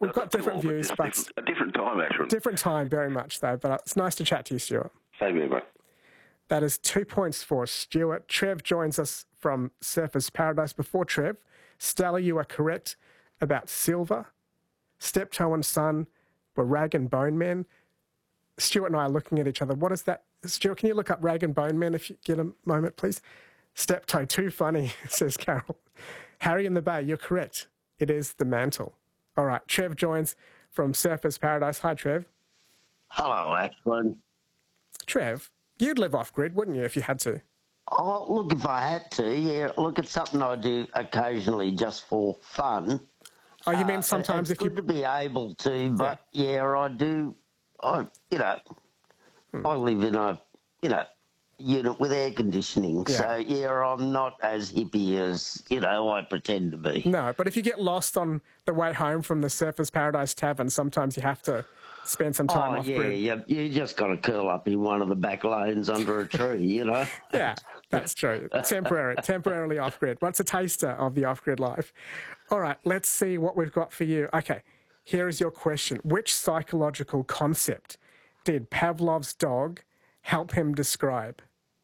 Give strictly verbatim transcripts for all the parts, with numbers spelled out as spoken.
we've got different All, but views, just but different, a different time, actually. different time, very much though. But it's nice to chat to you, Stuart. Same here, mate. That is two points for Stuart. Trev joins us from Surfers Paradise. Before Trev, Stella, you are correct about Silver. Steptoe and Son were Rag and Bone Men. Stuart and I are looking at each other. What is that? Stuart, can you look up Rag and Bone Men if you get a moment, please? Steptoe, too funny, says Carol. Harry in the Bay, you're correct. It is The Mantle. All right, Trev joins from Surfers Paradise. Hi, Trev. Hello, Ashwin. Trev, you'd live off-grid, wouldn't you, if you had to? Oh, look, if I had to, yeah. Look, it's something I do occasionally just for fun. Oh, you mean Uh, sometimes it's if you... good to be able to, but, yeah, I do, I, you know, Hmm. I live in a, you know, unit with air conditioning, Yeah. so, yeah, I'm not as hippie as, you know, I pretend to be. No, but if you get lost on the way home from the Surfers Paradise Tavern, sometimes you have to spend some time Oh, off yeah, grid. you, you just got to curl up in one of the back lanes under a tree, you know? Yeah, that's true. Temporary, temporarily off grid. What's a taster of the off grid life? All right, let's see what we've got for you. Okay, here is your question. Which psychological concept did Pavlov's dog help him describe?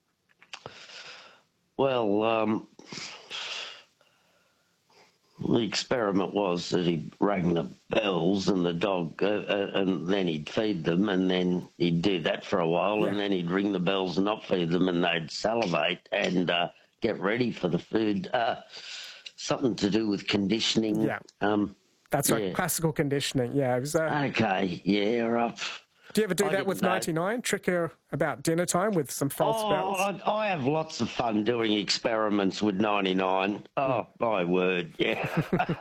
Well, um, the experiment was that he rang the bells and the dog, uh, uh, and then he'd feed them, and then he'd do that for a while, Yeah. and then he'd ring the bells and not feed them, and they'd salivate and uh, get ready for the food. Uh, something to do with conditioning. Yeah. Um, That's right, yeah. classical conditioning. Yeah. It was, uh, Okay, yeah, right. do you ever do I that with didn't know. ninety-nine? Trick her about dinner time with some false Oh, bells? I, I have lots of fun doing experiments with ninety-nine. Oh, my word, yeah.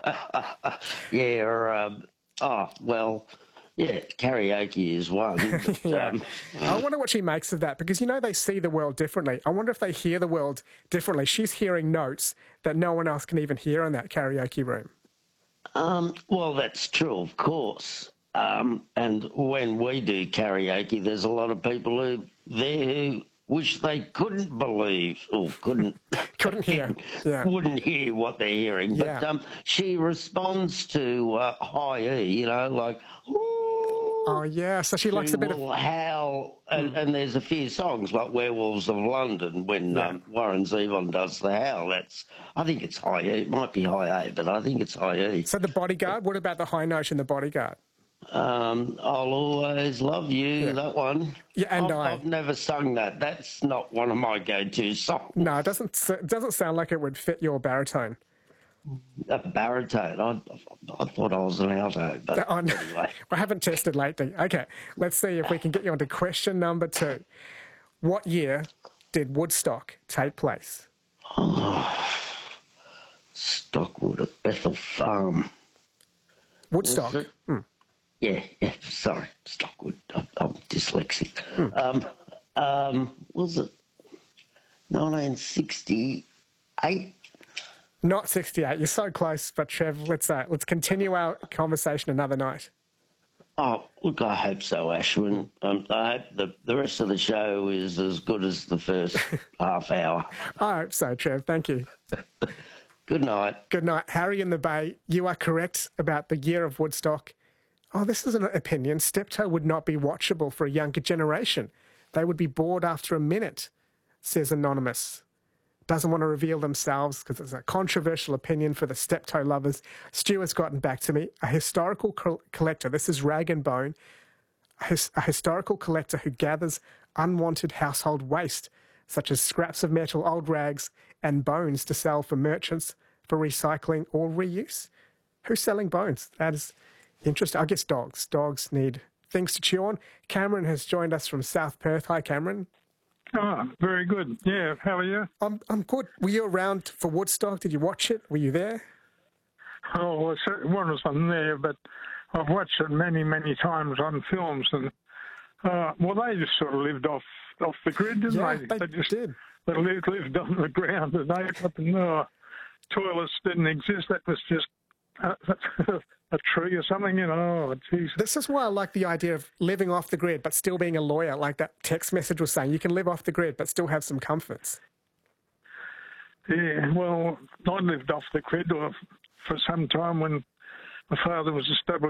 yeah, um, oh, well, yeah, karaoke is one. But, Yeah. um, I wonder what she makes of that, because, you know, they see the world differently. I wonder if they hear the world differently. She's hearing notes that no one else can even hear in that karaoke room. um, well, that's true, of course. Um, and when we do karaoke, there's a lot of people who there who wish they couldn't believe or couldn't Couldn't hear. Yeah. wouldn't hear what they're hearing. Yeah. But um, she responds to uh, high E, you know, like, ooh. Oh, yeah. So she likes She a bit of... will howl, and, and there's a few songs like Werewolves of London when Yeah. um, Warren Zevon does the howl. That's, I think it's high E. It might be high A, but I think it's high E. So The Bodyguard, what about the high note in The Bodyguard? Um, I'll always love you, Yeah. that one. Yeah, and I've, I. I've never sung that. That's not one of my go-to songs. No, it doesn't, it doesn't sound like it would fit your baritone. A baritone. I, I thought I was an alto, but Oh, no. anyway. I haven't tested lately. Okay, let's see if we can get you on to question number two. What year did Woodstock take place? Stockwood at Bethel Farm. Woodstock. Was it? Hmm. Yeah, yeah, sorry, Stockwood. I'm, I'm dyslexic. Hmm. Um, um, was it nineteen sixty-eight? Not sixty-eight. You're so close, but Trev, let's uh, let's continue our conversation another night. Oh, look, I hope so, Ashwin. Um, I hope the, the rest of the show is as good as the first half hour. I hope so, Trev. Thank you. Good night. Good night. Harry in the Bay, you are correct about the year of Woodstock. Oh, this is an opinion. Steptoe would not be watchable for a younger generation. They would be bored after a minute, says Anonymous. Doesn't want to reveal themselves because it's a controversial opinion for the Steptoe lovers. Stuart's gotten back to me. A historical co- collector, this is Rag and Bone, a, his, a historical collector who gathers unwanted household waste, such as scraps of metal, old rags, and bones to sell for merchants for recycling or reuse. Who's selling bones? That is interesting. I guess dogs. Dogs need things to chew on. Cameron has joined us from South Perth. Hi, Cameron. Oh, very good. Yeah, how are you? I'm, I'm good. Were you around for Woodstock? Did you watch it? Were you there? Oh, well, certainly one wasn't there, but I've watched it many, many times on films, and uh, well, they just sort of lived off off the grid, didn't Yeah, they? they just did. They lived, lived on the ground, and they up and uh, toilets didn't exist. That was just uh, a tree or something, you know. Oh, geez. This is why I like the idea of living off the grid but still being a lawyer, like that text message was saying. You can live off the grid but still have some comforts. Yeah, well, I lived off the grid for some time when my father was established.